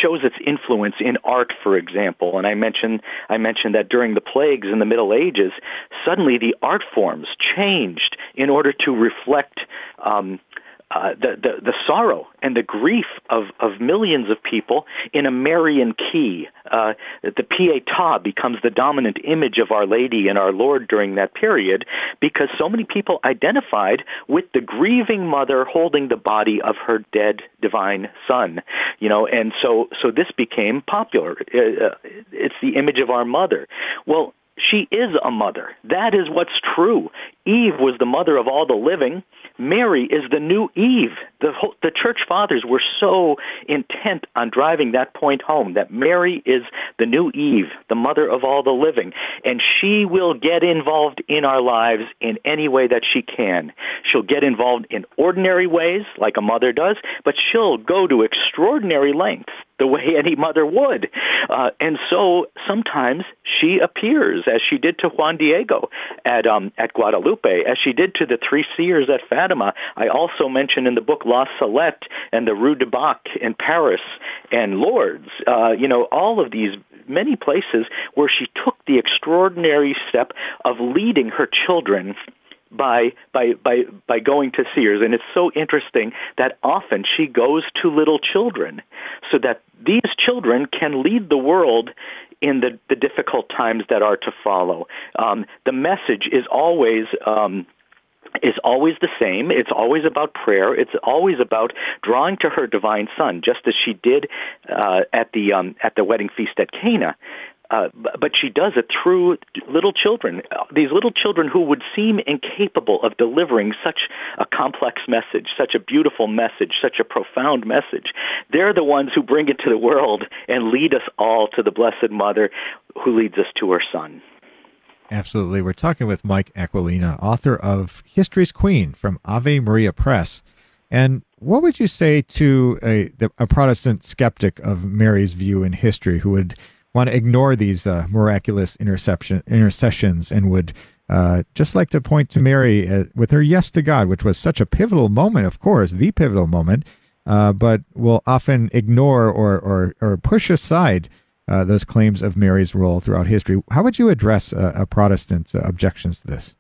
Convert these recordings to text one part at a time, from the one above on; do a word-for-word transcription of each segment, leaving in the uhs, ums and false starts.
shows its influence in art, for example. And I mentioned I mentioned that during the plagues in the Middle Ages, suddenly the art forms changed in order to reflect um, uh, the, the the sorrow and the grief of, of millions of people in a Marian key. Uh, the Pietà becomes the dominant image of Our Lady and our Lord during that period, because so many people identified with the grieving mother holding the body of her dead divine son. You know, and so so this became popular. Uh, it's the image of our mother. Well, she is a mother. That is what's true. Eve was the mother of all the living. Mary is the new Eve. The whole, the church fathers were so intent on driving that point home, that Mary is the new Eve, the mother of all the living, and she will get involved in our lives in any way that she can. She'll get involved in ordinary ways, like a mother does, but she'll go to extraordinary lengths, the way any mother would. Uh, and so sometimes she appears, as she did to Juan Diego at um, at Guadalupe, as she did to the three seers at Fatima. I also mention in the book La Salette and the Rue de Bac in Paris and Lourdes, uh, you know, all of these many places where she took the extraordinary step of leading her children by by by by going to seers. And it's so interesting that often she goes to little children so that these children can lead the world in the, the difficult times that are to follow. Um, the message is always um, is always the same. It's always about prayer. It's always about drawing to her divine Son, just as she did uh, at the um, at the wedding feast at Cana. Uh, but she does it through little children, these little children who would seem incapable of delivering such a complex message, such a beautiful message, such a profound message. They're the ones who bring it to the world and lead us all to the Blessed Mother, who leads us to her Son. Absolutely. We're talking with Mike Aquilina, author of History's Queen from Ave Maria Press. And what would you say to a, a Protestant skeptic of Mary's view in history who would want to ignore these uh, miraculous interception, intercessions and would uh, just like to point to Mary uh, with her yes to God, which was such a pivotal moment, of course, the pivotal moment, uh, but will often ignore or, or, or push aside uh, those claims of Mary's role throughout history. How would you address uh, a Protestant's uh, objections to this?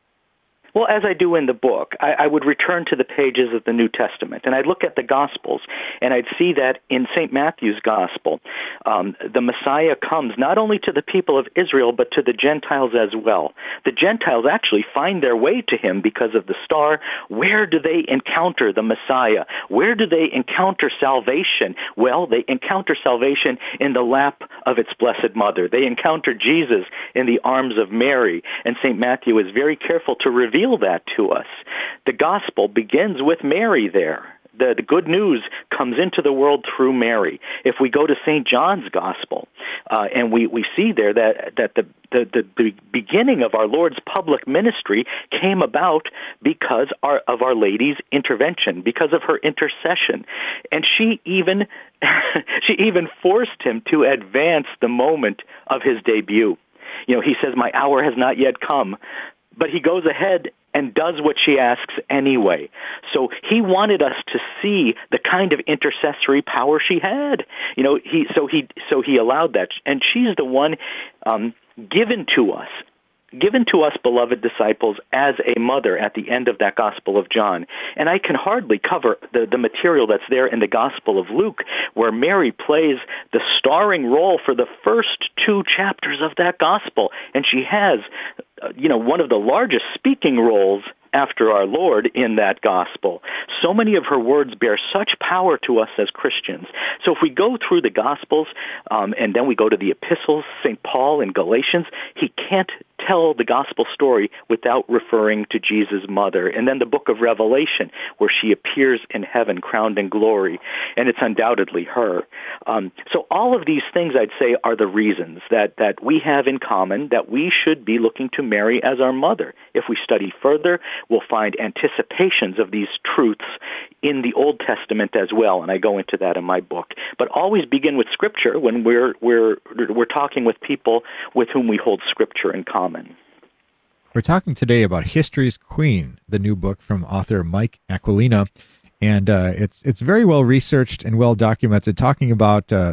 Well, as I do in the book, I, I would return to the pages of the New Testament, and I'd look at the Gospels, and I'd see that in Saint Matthew's Gospel, um, the Messiah comes not only to the people of Israel, but to the Gentiles as well. The Gentiles actually find their way to him because of the star. Where do they encounter the Messiah? Where do they encounter salvation? Well, they encounter salvation in the lap of its Blessed Mother. They encounter Jesus in the arms of Mary, and Saint Matthew is very careful to reveal that to us. The gospel begins with Mary there. The, the good news comes into the world through Mary. If we go to Saint John's Gospel, uh, and we, we see there that, that the, the, the, the beginning of our Lord's public ministry came about because our, of Our Lady's intervention, because of her intercession. And she even, she even forced him to advance the moment of his debut. You know, he says, "My hour has not yet come." But he goes ahead and does what she asks anyway. So he wanted us to see the kind of intercessory power she had. You know, he so he so he allowed that, and she's the one um, given to us. Given to us, beloved disciples, as a mother at the end of that Gospel of John. And I can hardly cover the, the material that's there in the Gospel of Luke, where Mary plays the starring role for the first two chapters of that Gospel. And she has, uh, you know, one of the largest speaking roles after our Lord in that gospel. So many of her words bear such power to us as Christians. So if we go through the Gospels, um, and then we go to the epistles, Saint Paul in Galatians, he can't tell the gospel story without referring to Jesus' mother. And then the book of Revelation, where she appears in heaven crowned in glory, and it's undoubtedly her. Um, so all of these things, I'd say, are the reasons that, that we have in common that we should be looking to Mary as our mother. If we study further, we'll find anticipations of these truths in the Old Testament as well, and I go into that in my book. But always begin with Scripture when we're we're we're talking with people with whom we hold Scripture in common. We're talking today about History's Queen, the new book from author Mike Aquilina, and uh, it's it's very well researched and well documented, talking about uh,